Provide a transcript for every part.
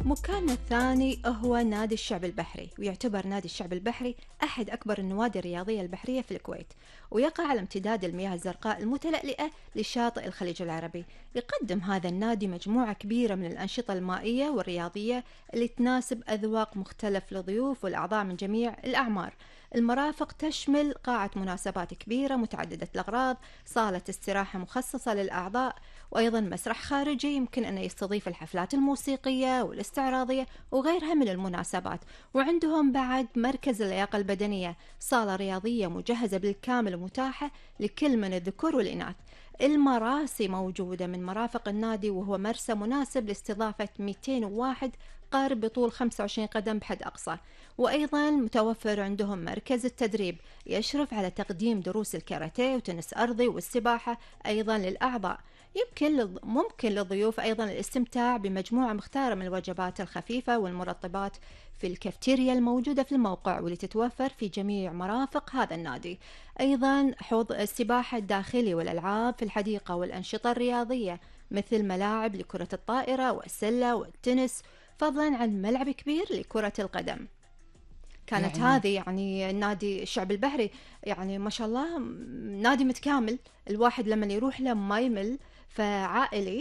مكاننا الثاني هو نادي الشعب البحري، ويعتبر نادي الشعب البحري أحد أكبر النوادي الرياضية البحرية في الكويت، ويقع على امتداد المياه الزرقاء المتلألئة لشاطئ الخليج العربي. يقدم هذا النادي مجموعة كبيرة من الأنشطة المائية والرياضية اللي تناسب أذواق مختلف للضيوف والأعضاء من جميع الأعمار. المرافق تشمل قاعة مناسبات كبيرة متعددة الأغراض، صالة استراحة مخصصة للأعضاء، وأيضا مسرح خارجي يمكن أن يستضيف الحفلات الموسيقية والاستعراضية وغيرها من المناسبات. وعندهم بعد مركز اللياقة البدنية، صالة رياضية مجهزة بالكامل متاحة لكل من الذكور والإناث. المراسي موجودة من مرافق النادي، وهو مرسى مناسب لاستضافة 201 قارب بطول 25 قدم بحد أقصى. وأيضا متوفر عندهم مركز التدريب يشرف على تقديم دروس الكاراتيه وتنس أرضي والسباحة أيضا للأعضاء. ممكن للضيوف أيضا الاستمتاع بمجموعة مختارة من الوجبات الخفيفة والمرطبات في الكافتيريا الموجودة في الموقع، واللي تتوفر في جميع مرافق هذا النادي. أيضا حوض السباحة الداخلي والألعاب في الحديقة والأنشطة الرياضية مثل ملاعب لكرة الطائرة والسلة والتنس، فضلا عن ملعب كبير لكرة القدم. كانت يعني هذه يعني النادي الشعب البحري، يعني ما شاء الله نادي متكامل، الواحد لما يروح له ما يمل. فعائلي،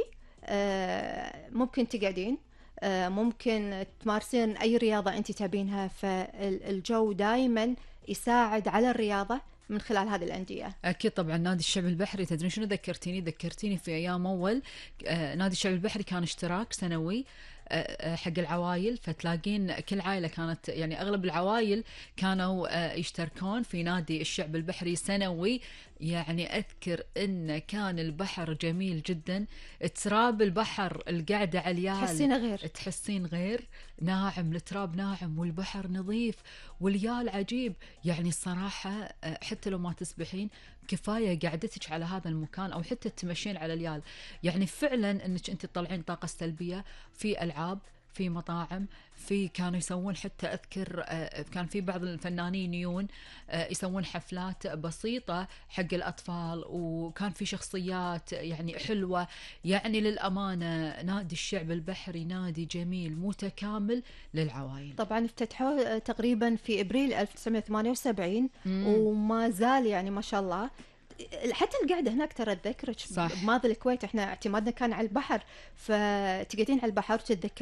ممكن تقعدين، ممكن تمارسين أي رياضة أنت تبينها، فالجو دايما يساعد على الرياضة من خلال هذه الأندية. أكيد طبعا نادي الشعب البحري، تدرين شنو ذكرتيني في أيام أول. نادي الشعب البحري كان اشتراك سنوي حق العوائل، فتلاقين كل عائلة كانت، يعني أغلب العوائل كانوا يشتركون في نادي الشعب البحري سنوي. يعني أذكر إن كان البحر جميل جدا، تراب البحر، القعدة على اليال تحسين غير ناعم، التراب ناعم والبحر نظيف واليال عجيب. يعني الصراحة حتى لو ما تسبحين كفاية قعدتك على هذا المكان أو حتى تمشين على اليال، يعني فعلا أنك أنت تطلعين طاقة سلبية. في ألعاب، في مطاعم، في كانوا يسوون حتى أذكر كان في بعض الفنانين يون يسوون حفلات بسيطة حق الأطفال، وكان في شخصيات يعني حلوة. يعني للأمانة نادي الشعب البحري نادي جميل متكامل للعوائل. طبعا افتتحوه تقريبا في ابريل 1978، وما زال يعني ما شاء الله. حتى القعده هناك ترى تذكرك صح. بماضي الكويت، احنا اعتمادنا كان على البحر، فتقعدين على البحر وتتذكرين